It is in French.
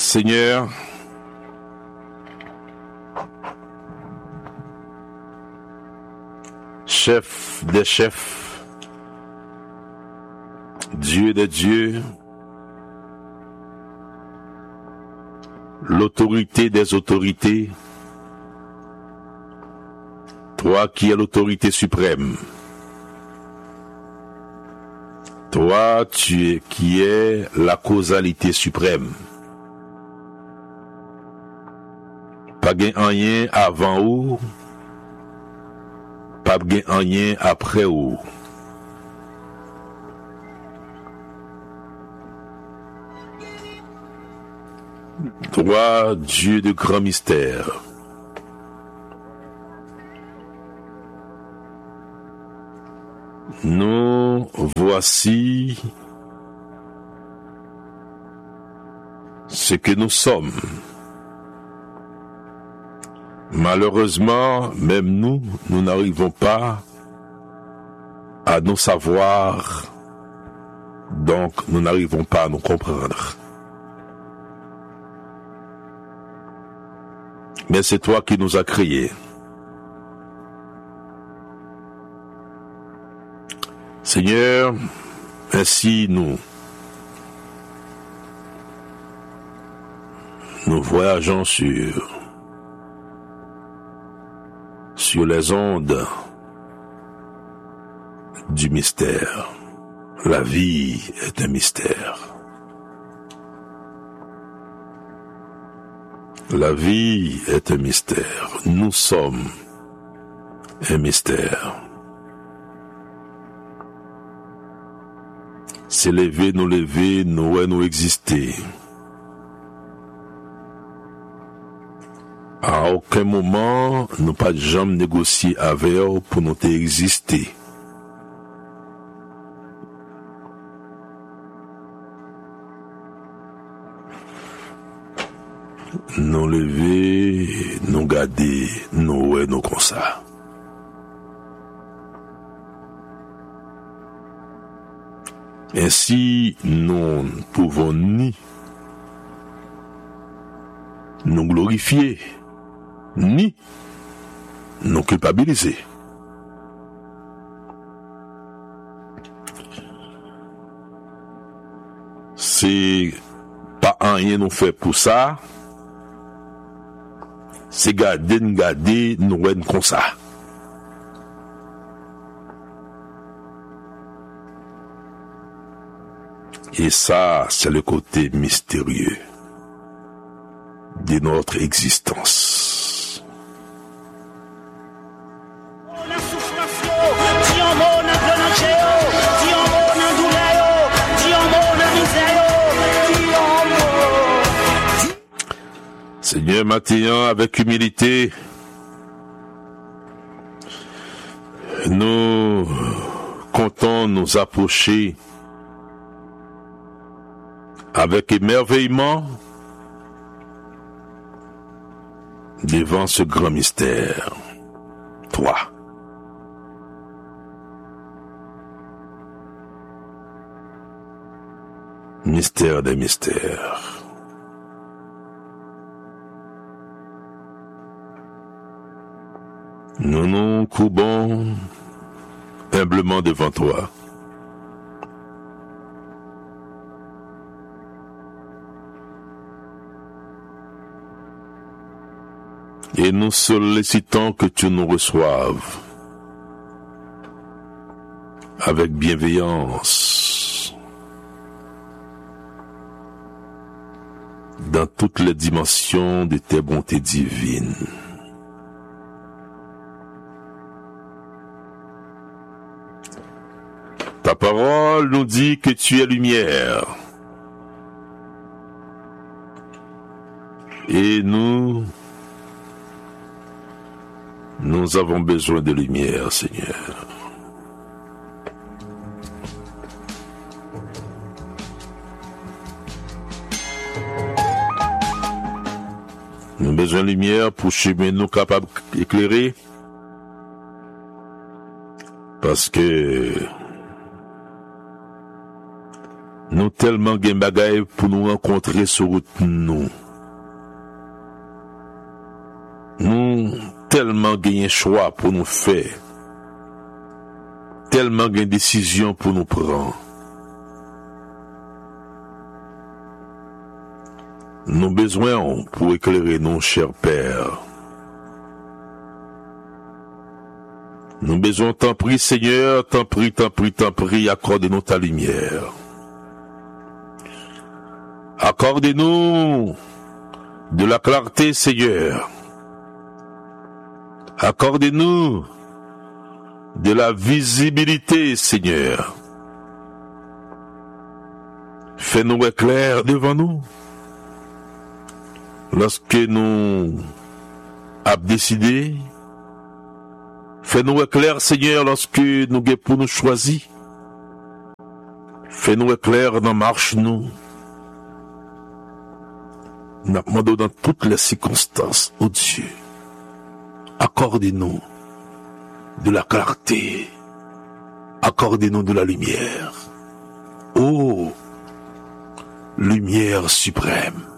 Seigneur, chef des chefs, Dieu des dieux, l'autorité des autorités, toi qui es l'autorité suprême, toi qui es la causalité suprême, pas gain rien avant ou, pas gain rien après ou. Toi, Dieu de grand mystère, nous voici ce que nous sommes. Malheureusement, même nous n'arrivons pas à nous savoir, donc nous n'arrivons pas à nous comprendre. Mais c'est toi qui nous as créés. Seigneur, ainsi nous voyageons sur les ondes du mystère. La vie est un mystère. La vie est un mystère. Nous sommes un mystère. S'élever, nous lever, nous exister. À aucun moment, nous pas jamais négocier avec eux pour nous exister. Nous lever, nous garder, nous comme ça. Ainsi, nous ne pouvons ni nous glorifier, ni nous culpabiliser. C'est pas rien nous fait pour ça. C'est garder, nous être comme ça. Et ça, c'est le côté mystérieux de notre existence. Seigneur, maintenant, avec humilité, nous comptons nous approcher avec émerveillement devant ce grand mystère, toi. Mystère des mystères. Nous nous courbons humblement devant toi. Et nous sollicitons que tu nous reçoives avec bienveillance dans toutes les dimensions de tes bontés divines. Ta parole nous dit que tu es lumière. Et nous avons besoin de lumière, Seigneur. Nous avons besoin de lumière pour chemin nous capables d'éclairer. Parce que Nous tellement gen bagay pour nous rencontrer sur route nous. Nous tellement gen choix pour nous faire. Tellement gen décision pour nous prendre. Nous besoin pour éclairer nos chers pères. Nous besoin, t'en prie Seigneur, t'en prie, accorde-nous ta lumière. Accordez-nous de la clarté Seigneur. Accordez-nous de la visibilité Seigneur. Fais-nous éclair devant nous. Lorsque nous avons décidé, fais-nous éclair, Seigneur, lorsque nous avons pour nous choisir. Fais-nous éclair dans marche nous. Nous demandons dans toutes les circonstances, ô Dieu, accordez-nous de la clarté, accordez-nous de la lumière. Ô lumière suprême.